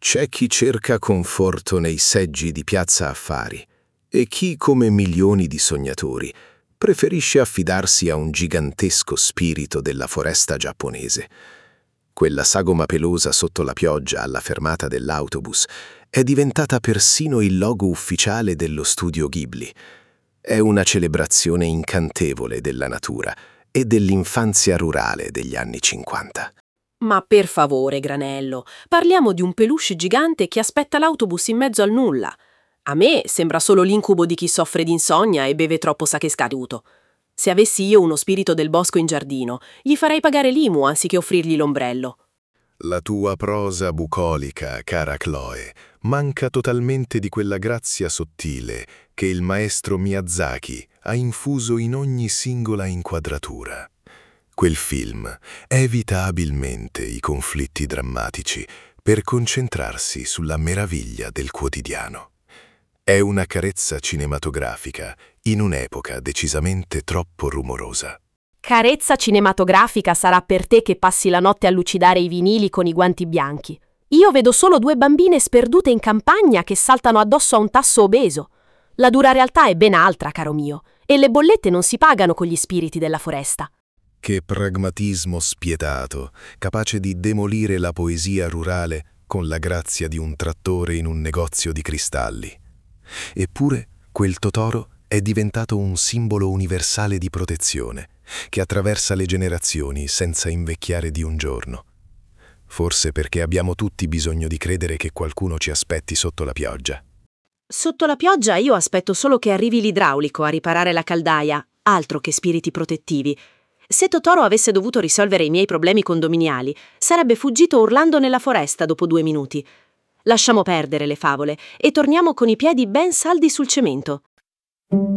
C'è chi cerca conforto nei seggi di piazza affari e chi, come milioni di sognatori, preferisce affidarsi a un gigantesco spirito della foresta giapponese. Quella sagoma pelosa sotto la pioggia alla fermata dell'autobus è diventata persino il logo ufficiale dello studio Ghibli. È una celebrazione incantevole della natura e dell'infanzia rurale degli anni 50. Ma per favore, Granello, parliamo di un peluche gigante che aspetta l'autobus in mezzo al nulla. A me sembra solo l'incubo di chi soffre di insonnia e beve troppo sake scaduto. Se avessi io uno spirito del bosco in giardino, gli farei pagare l'IMU anziché offrirgli l'ombrello. La tua prosa bucolica, cara Chloe, manca totalmente di quella grazia sottile che il maestro Miyazaki ha infuso in ogni singola inquadratura. Quel film evita abilmente i conflitti drammatici per concentrarsi sulla meraviglia del quotidiano. È una carezza cinematografica in un'epoca decisamente troppo rumorosa. Carezza cinematografica sarà per te che passi la notte a lucidare i vinili con i guanti bianchi. Io vedo solo due bambine sperdute in campagna che saltano addosso a un tasso obeso. La dura realtà è ben altra, caro mio, e le bollette non si pagano con gli spiriti della foresta. Che pragmatismo spietato, capace di demolire la poesia rurale con la grazia di un trattore in un negozio di cristalli. Eppure, quel Totoro è diventato un simbolo universale di protezione, che attraversa le generazioni senza invecchiare di un giorno. Forse perché abbiamo tutti bisogno di credere che qualcuno ci aspetti sotto la pioggia. Sotto la pioggia io aspetto solo che arrivi l'idraulico a riparare la caldaia, altro che spiriti protettivi. Se Totoro avesse dovuto risolvere i miei problemi condominiali, sarebbe fuggito urlando nella foresta dopo 2 minuti. Lasciamo perdere le favole e torniamo con i piedi ben saldi sul cemento.